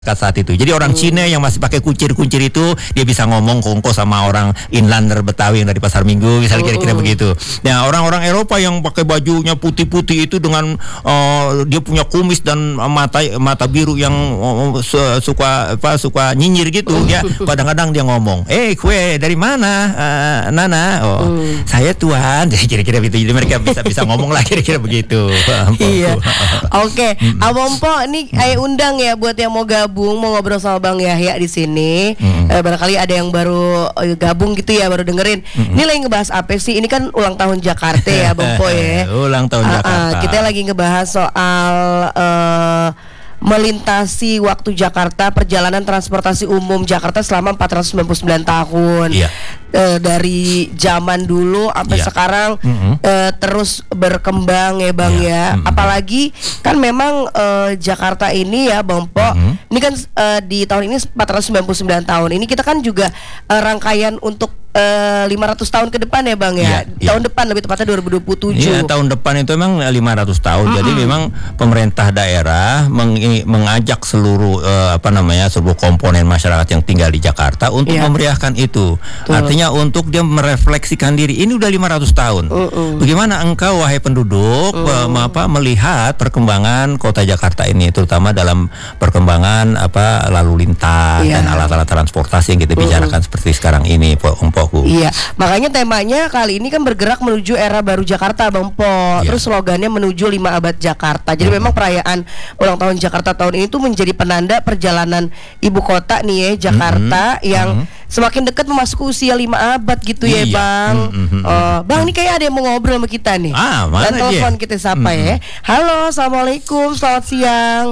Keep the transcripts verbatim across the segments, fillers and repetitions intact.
saat itu. Jadi orang hmm. Cina yang masih pakai kuncir-kuncir itu dia bisa ngomong kongko sama orang inlander Betawi yang dari Pasar Minggu, misalnya kira-kira hmm. begitu. Nah, orang-orang Eropa yang pakai bajunya putih-putih itu dengan uh, dia punya kumis dan mata mata biru yang uh, suka apa suka nyinyir gitu ya. Kadang-kadang dia ngomong, "Eh, kue dari mana? Uh, Nana?" Oh, hmm. "Saya Tuhan." Jadi kira-kira begitu. Jadi mereka bisa bisa ngomong lah kira-kira begitu. Iya. Oke, Abang Po ini saya undang ya buat yang mau gabung Bung mau ngobrol sama Bang Yahya di sini. Mm-hmm. Eh, barangkali ada yang baru eh, gabung gitu ya, baru dengerin. Mm-hmm. Ini lagi ngebahas apa sih? Ini kan ulang tahun Jakarta ya, Bang Po ya. Ulang tahun uh, Jakarta. Uh, kita lagi ngebahas soal uh, melintasi waktu Jakarta, perjalanan transportasi umum Jakarta selama empat ratus sembilan puluh sembilan tahun. Yeah. E, dari zaman dulu sampai yeah. sekarang mm-hmm. e, terus berkembang ya Bang yeah. ya. Mm-hmm. Apalagi kan memang e, Jakarta ini ya Bang Po, mm-hmm. ini kan e, di tahun ini empat ratus sembilan puluh sembilan tahun. Ini kita kan juga e, rangkaian untuk e, lima ratus tahun ke depan ya Bang ya. Yeah, tahun yeah. depan lebih tepatnya dua ribu dua puluh tujuh. Iya, yeah, tahun depan itu memang lima ratus tahun. Mm-hmm. Jadi memang pemerintah daerah meng- mengajak seluruh e, apa namanya seluruh komponen masyarakat yang tinggal di Jakarta untuk yeah. memeriahkan itu. Tuh. Artinya untuk dia merefleksikan diri. Ini udah lima ratus tahun. Uh-uh. Bagaimana engkau wahai penduduk uh. uh, apa melihat perkembangan kota Jakarta ini, terutama dalam perkembangan apa lalu lintas yeah. dan alat-alat transportasi yang kita uh-uh. bicarakan seperti sekarang ini, Poku. Iya, makanya temanya kali ini kan bergerak menuju era baru Jakarta, Bang Po. Yeah. Terus slogannya menuju lima abad Jakarta. Jadi uh-huh. memang perayaan ulang tahun Jakarta tahun ini tuh menjadi penanda perjalanan ibu kota nih ya, Jakarta uh-huh. yang uh-huh. semakin dekat memasuki usia lima abad gitu ya, iya. Bang. Mm-hmm. Oh, Bang, ini kayak ada yang mau ngobrol sama kita nih. Ah, mana dia? Telepon kita sapa mm-hmm. ya. Halo, assalamualaikum, selamat siang.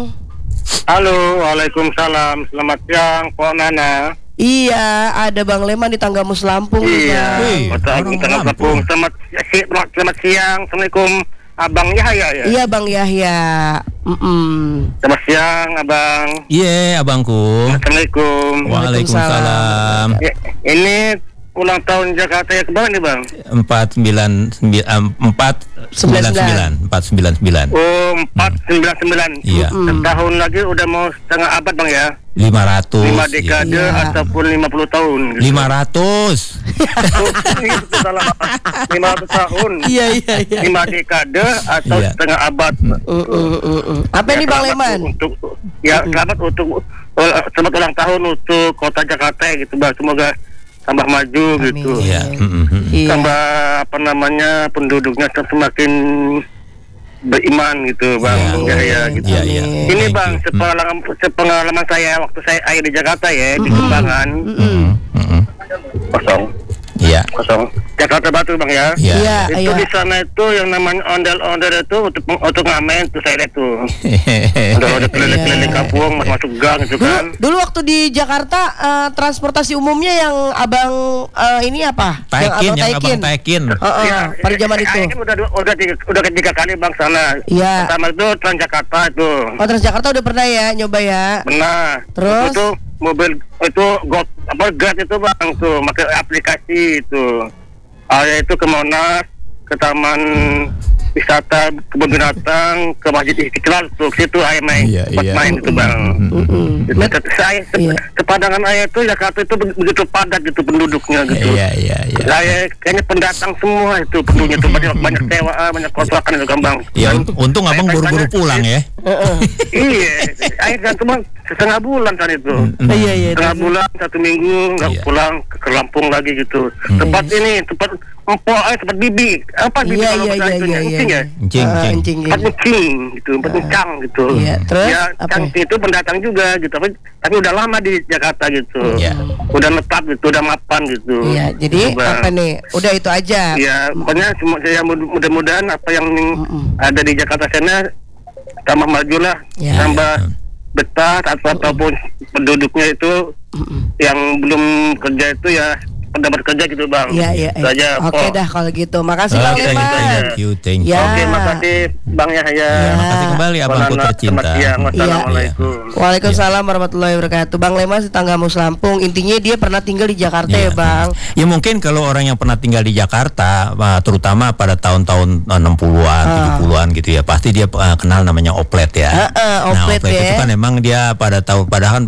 Halo, waalaikumsalam, selamat siang, Pak Nana. Iya, ada Bang Leman di Tanggamus Lampung. Iya, Tanggamus Lampung. Selamat, selamat siang, assalamualaikum. Abang Yahya ya? Iya Bang Yahya. Mm-mm. Selamat siang Abang. Iya yeah, Abangku. Assalamualaikum. Waalaikumsalam. Ya, ini ulang tahun Jakarta ya keberapa nih Bang? Empat sembilan empat sembilan sembilan empat sembilan sembilan. Oh empat sembilan sembilan. Iya. Setahun lagi udah mau setengah abad Bang ya? Lima ratus. Lima dekade iya. ataupun lima puluh tahun. Gitu. Lima ratus. Lima ratus tahun. Iya iya iya. Lima dekade atau iya. setengah abad. Uh, uh, uh, uh. Apa ya, ini Bang Leman? Untuk ya selamat uh. untuk uh, selamat ulang tahun untuk kota Jakarta gitu Bang. Semoga tambah maju. Amin. Gitu. Iya. Tambah apa namanya penduduknya semakin beriman gitu Bang. Iya, ya, ya, gitu. Iya, iya. Ini Bang sepengalaman, sepengalaman saya waktu saya ayah di Jakarta ya, mm-hmm. di Kembangan. Mm-hmm. Kosong. Iya. Kosong. Jakarta Batu Bang ya. Iya. Itu iya. di sana itu yang namanya ondel-ondel itu untuk untuk ngamen tuh saya lihat tuh. Ondel-ondel keliling-keliling kampung masuk gang gitu kan. Dulu, dulu waktu di Jakarta uh, transportasi umumnya yang Abang uh, ini apa? Taikin, yang Abang Taikin. Uh, uh, ya, pada zaman itu. Kan udah udah tiga, udah ketiga kali Bang sana. Iya. Pertama itu Transjakarta itu. Oh Transjakarta udah pernah ya nyoba ya. Pernah. Terus itu mobil itu go, apa Grab itu Bang tuh pakai aplikasi itu. Ah ya itu ke Monas, ke Taman Wisata Kebun Binatang, ke Masjid Istiqlal tuh situ ayah main, iya, iya. main itu Bang. Mm-hmm. Itu, saya iya. sepadangan ayah itu Jakarta itu begitu padat gitu penduduknya gitu. Iya iya iya. Saya kayaknya pendatang semua itu penduduknya itu banyak banyak sewa, banyak kontrakan itu Bang. Iya untung Abang buru-buru pulang ya. Iya, ayah kan cuma setengah bulan kan itu. Mm-hmm. Iya iya. Setengah bulan satu minggu nggak iya. pulang ke, ke Lampung lagi gitu. Mm-hmm. Tempat ini tempat empok, eh tempat bibi apa bibi iya, kalau iya, bahasa iya, itu iya, encing ya? Encing, uh, encing. Tempat encing gitu, tempat encang gitu. Iya, terus ya, apa? Encing itu pendatang juga gitu, tapi tapi udah lama di Jakarta gitu. Iya. Udah netap gitu, udah mapan gitu. Iya, jadi Coba. apa nih? Udah itu aja. Iya, pokoknya ya mudah-mudahan apa yang Mm-mm. ada di Jakarta sana tambah maju lah, ya. tambah betah atau ataupun penduduknya itu Mm-mm. yang belum kerja itu ya dapat kerja gitu bang. Iya iya. Itu aja, Oke Pok. dah kalau gitu. Makasih Bang Oke, Leman. thank you, thank you. Ya. Oke, makasih Bang Yahya. Ya. Makasih kembali abangku Selamat tercinta. siang. Wassalamualaikum. Waalaikumsalam warahmatullahi wabarakatuh. Bang Leman tetangga Mus Lampung. Intinya dia pernah tinggal di Jakarta ya, Iya. Bang. Ya mungkin kalau orang yang pernah tinggal di Jakarta, uh, terutama pada tahun-tahun enam puluhan, tujuh puluhan gitu ya, pasti dia uh, kenal namanya oplet ya. Uh, uh, nah, oplet oplet ya. itu kan emang dia pada tahun padahal